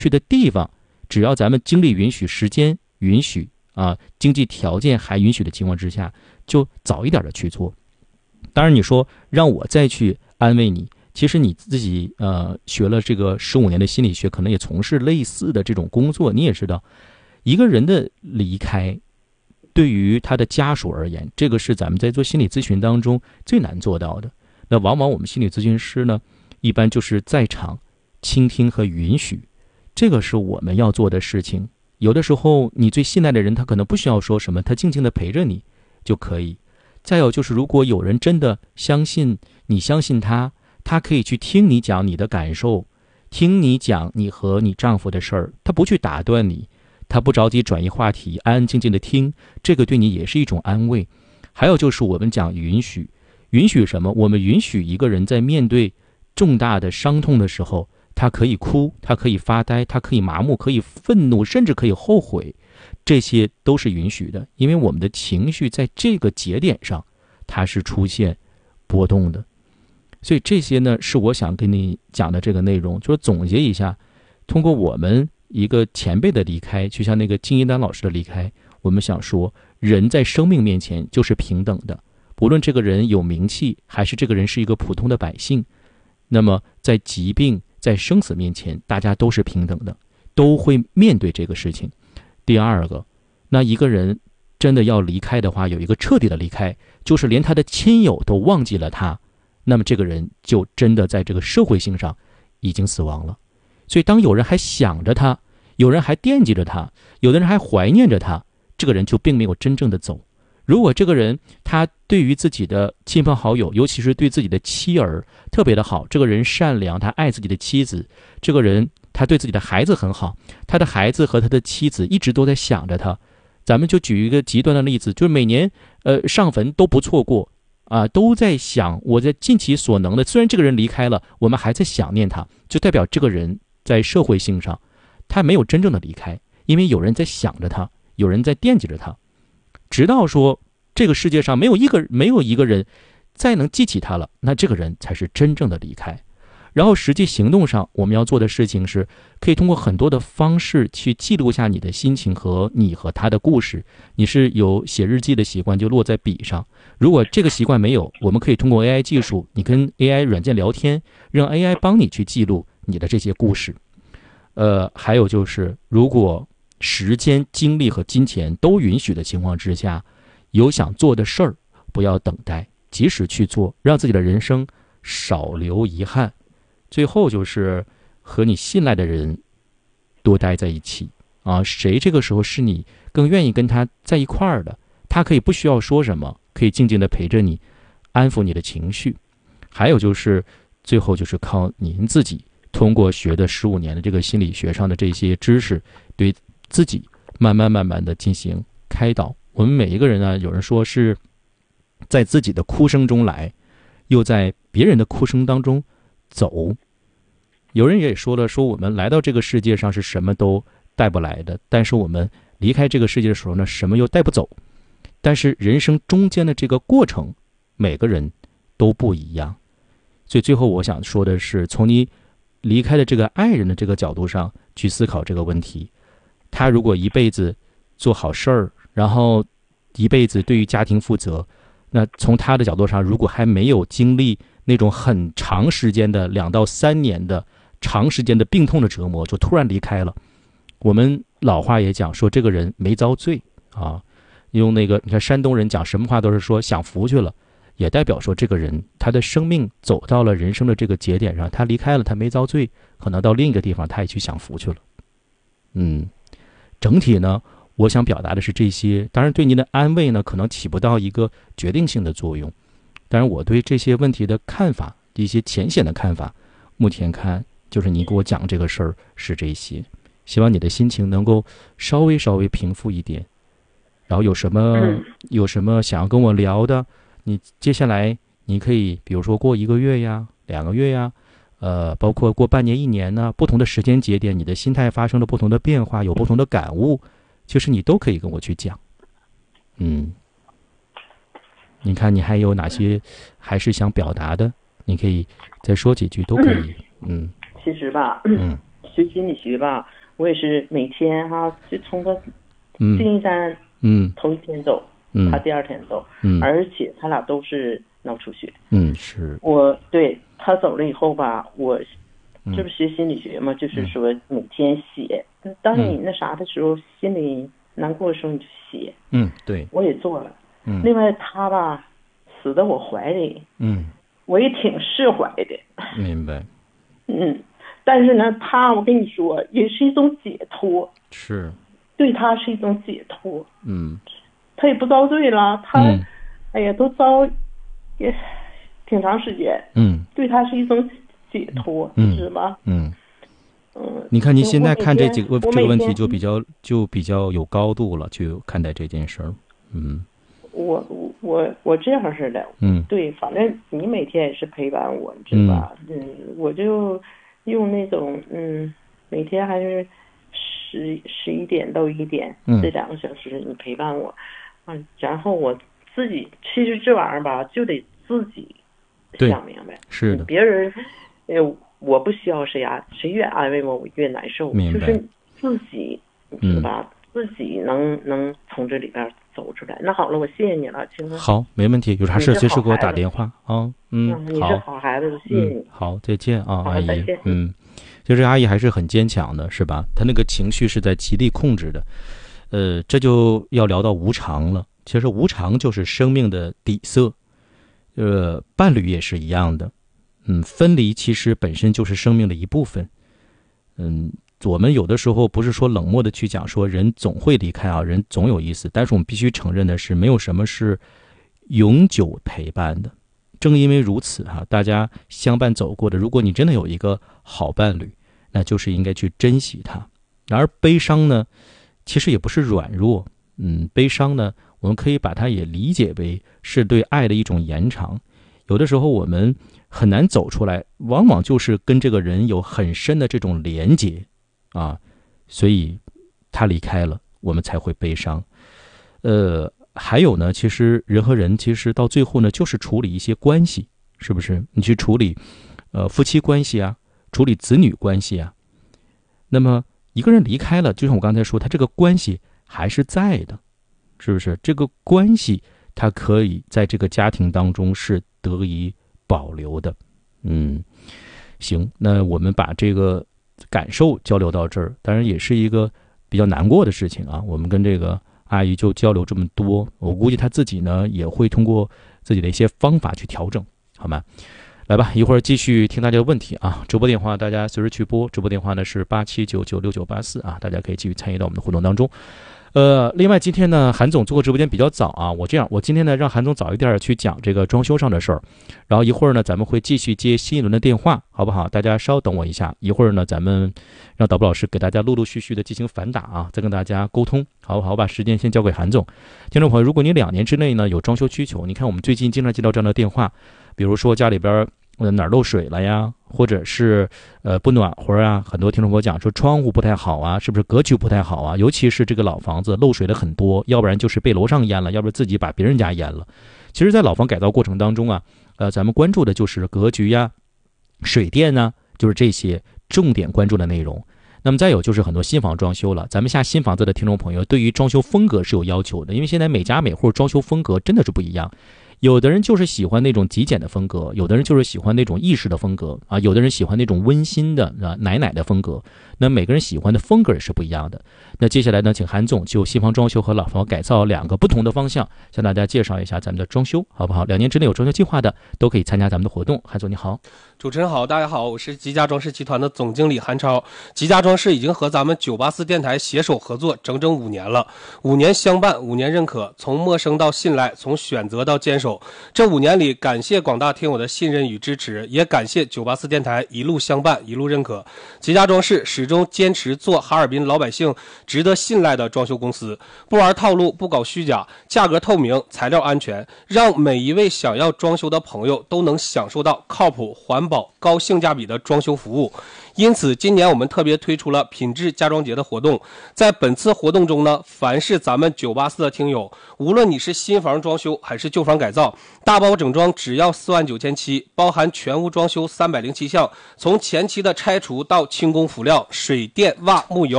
去的地方，只要咱们精力允许、时间允许啊，经济条件还允许的情况之下，就早一点的去做。当然，你说让我再去安慰你，其实你自己学了这个15年的心理学，可能也从事类似的这种工作，你也知道，一个人的离开，对于他的家属而言，这个是咱们在做心理咨询当中最难做到的。那往往我们心理咨询师呢，一般就是在场倾听和允许，这个是我们要做的事情。有的时候你最信赖的人，他可能不需要说什么，他静静的陪着你就可以。再有就是，如果有人真的相信你，相信他，他可以去听你讲你的感受，听你讲你和你丈夫的事儿，他不去打断你，他不着急转移话题，安安静静的听，这个对你也是一种安慰。还有就是我们讲允许，允许什么？我们允许一个人在面对重大的伤痛的时候，他可以哭，他可以发呆，他可以麻木，可以愤怒，甚至可以后悔，这些都是允许的。因为我们的情绪在这个节点上，它是出现波动的。所以这些呢，是我想跟你讲的这个内容，就是总结一下，通过我们一个前辈的离开，就像那个金一丹老师的离开，我们想说，人在生命面前就是平等的，不论这个人有名气，还是这个人是一个普通的百姓，那么在疾病、在生死面前，大家都是平等的，都会面对这个事情。第二个，那一个人真的要离开的话，有一个彻底的离开，就是连他的亲友都忘记了他，那么这个人就真的在这个社会性上已经死亡了。所以当有人还想着他，有人还惦记着他，有的人还怀念着他，这个人就并没有真正的走。如果这个人他对于自己的亲朋好友，尤其是对自己的妻儿特别的好，这个人善良，他爱自己的妻子，这个人他对自己的孩子很好，他的孩子和他的妻子一直都在想着他。咱们就举一个极端的例子，就是每年上坟都不错过啊，都在想，我在尽其所能的，虽然这个人离开了，我们还在想念他，就代表这个人在社会性上他没有真正的离开，因为有人在想着他，有人在惦记着他，直到说这个世界上没有一个人再能记起他了，那这个人才是真正的离开。然后实际行动上我们要做的事情是，可以通过很多的方式去记录下你的心情和你和他的故事。你是有写日记的习惯，就落在笔上。如果这个习惯没有，我们可以通过 AI 技术，你跟 AI 软件聊天，让 AI 帮你去记录你的这些故事。还有就是，如果时间、精力和金钱都允许的情况之下，有想做的事儿，不要等待，及时去做，让自己的人生少留遗憾。最后就是和你信赖的人多待在一起啊，谁这个时候是你更愿意跟他在一块儿的，他可以不需要说什么，可以静静的陪着你，安抚你的情绪。还有就是最后就是靠您自己，通过学的15年的这个心理学上的这些知识，对自己慢慢的进行开导。我们每一个人呢，有人说是在自己的哭声中来，又在别人的哭声当中走。有人也说了，说我们来到这个世界上是什么都带不来的，但是我们离开这个世界的时候呢，什么又带不走。但是人生中间的这个过程，每个人都不一样。所以最后我想说的是，从你离开的这个爱人的这个角度上去思考这个问题。他如果一辈子做好事儿，然后一辈子对于家庭负责，那从他的角度上，如果还没有经历那种很长时间的2到3年的长时间的病痛的折磨，就突然离开了，我们老话也讲说这个人没遭罪啊。用那个你看山东人讲什么话都是说享福去了，也代表说这个人他的生命走到了人生的这个节点上，他离开了，他没遭罪，可能到另一个地方他也去享福去了。整体呢，我想表达的是这些，当然对您的安慰呢可能起不到一个决定性的作用，当然我对这些问题的看法，一些浅显的看法，目前看就是你给我讲这个事儿是这些，希望你的心情能够稍微平复一点。然后有什么想要跟我聊的，你接下来你可以比如说过1个月呀、2个月呀，包括过半年、1年呢，不同的时间节点，你的心态发生了不同的变化，有不同的感悟，其实你都可以跟我去讲。你看你还有哪些还是想表达的，你可以再说几句都可以。 其实吧， 学心理学吧，我也是每天就从他进一站，头一天走，他第二天走，而且他俩都是脑出血， 是我对他走了以后吧，我这不学心理学嘛，就是说每天写，当你那啥的时候，心里难过的时候你就写， 对， 我也做了，另外他吧死在我怀里，我也挺释怀的， 明白， 但是呢，我跟你说，也是一种解脱， 是， 对他是一种解脱，他也不遭罪了，哎呀，都遭也挺长时间，对他是一种解脱，是吧？ 你看您现在看这个问题就比较有高度了，去看待这件事儿， 我这样似的，对，反正你每天也是陪伴我，你知道吧？我就用那种每天还是11点到1点，这2个小时你陪伴我，然后我自己其实这玩意儿吧，就得自己想明白， 是的， 别人我不需要谁越安慰我越难受，就是自己你知道吧？自己能从这里边走出来。那好了，我谢谢你了，青哥。 好，没问题，有啥事随时给我打电话啊。 你是好孩子，谢谢你。 好，再见啊，阿姨。 再见。 就这阿姨还是很坚强的，是吧？她那个情绪是在极力控制的。这就要聊到无常了。其实无常就是生命的底色。伴侣也是一样的。分离其实本身就是生命的一部分。我们有的时候不是说冷漠的去讲说人总会离开啊，人总有意思，但是我们必须承认的是，没有什么是永久陪伴的。正因为如此大家相伴走过的，如果你真的有一个好伴侣，那就是应该去珍惜它。然而悲伤呢，其实也不是软弱，悲伤呢，我们可以把它也理解为是对爱的一种延长。有的时候我们很难走出来，往往就是跟这个人有很深的这种连结所以他离开了，我们才会悲伤。还有呢，其实人和人其实到最后呢，就是处理一些关系，是不是？你去处理夫妻关系啊，处理子女关系啊。那么一个人离开了，就像我刚才说，他这个关系还是在的，是不是？这个关系他可以在这个家庭当中是得以保留的。行，那我们把这个感受交流到这儿，当然也是一个比较难过的事情啊。我们跟这个阿姨就交流这么多，我估计她自己呢也会通过自己的一些方法去调整，好吗？来吧，一会儿继续听大家的问题啊。直播电话大家随时去拨，直播电话呢是87996984啊，大家可以继续参与到我们的互动当中。另外今天呢，韩总做个直播间比较早啊，我今天呢让韩总早一点去讲这个装修上的事儿，然后一会儿呢咱们会继续接新一轮的电话，好不好？大家稍等我一下，一会儿呢咱们让导播老师给大家陆陆续续的进行反打啊，再跟大家沟通，好不好？我把时间先交给韩总。听众朋友，如果你2年之内呢有装修需求，你看我们最近经常接到这样的电话，比如说家里边哪儿漏水了呀，或者是不暖和啊，很多听众给我讲说窗户不太好啊，是不是格局不太好啊？尤其是这个老房子漏水的很多，要不然就是被楼上淹了，要不然自己把别人家淹了。其实在老房改造过程当中啊，咱们关注的就是格局呀、水电呢，就是这些重点关注的内容。那么再有就是很多新房装修了，咱们下新房子的听众朋友对于装修风格是有要求的，因为现在每家每户装修风格真的是不一样。有的人就是喜欢那种极简的风格，有的人就是喜欢那种意式的风格啊，有的人喜欢那种温馨的奶奶的风格。那每个人喜欢的风格也是不一样的。那接下来呢，请韩总就新房装修和老房改造2个不同的方向，向大家介绍一下咱们的装修，好不好？2年之内有装修计划的都可以参加咱们的活动。韩总你好。 主持人好，大家好，我是吉家装饰集团的总经理韩超。吉家装饰已经和咱们984电台携手合作整整5年了，5年相伴，5年认可，从陌生到信赖，从选择到坚守。这5年里，感谢广大听友的信任与支持，也感谢984电台一路相伴，一路认可。吉家装饰始终坚持做哈尔滨老百姓值得信赖的装修公司，不玩套路，不搞虚假，价格透明，材料安全，让每一位想要装修的朋友都能享受到靠谱、环保、高性价比的装修服务。 因此今年我们特别推出了品质家装节的活动。在本次活动中呢，凡是咱们984的听友，无论你是新房装修还是旧房改造，大包整装只要49700，包含全屋装修307项，从前期的拆除到轻工辅料、水电、瓦、木油